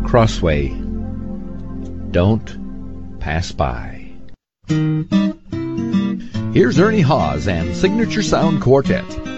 Crossway. Don't pass by. Here's Ernie Hawes and Signature Sound Quartet.